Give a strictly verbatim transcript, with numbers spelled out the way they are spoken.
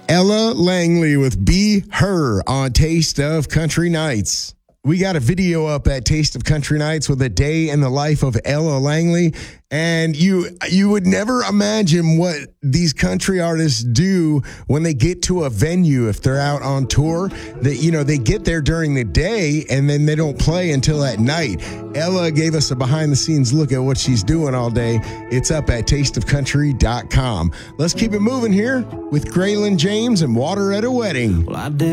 Ella Langley with Be Her on Taste of Country Nights. We got a video up at Taste of Country Nights with a day in the life of Ella Langley. And you you would never imagine what these country artists do when they get to a venue if they're out on tour. That, you know, they get there during the day and then they don't play until at night. Ella gave us a behind-the-scenes look at what she's doing all day. It's up at taste of country dot com. Let's keep it moving here with Graylin James and Water at a Wedding. Well, I did.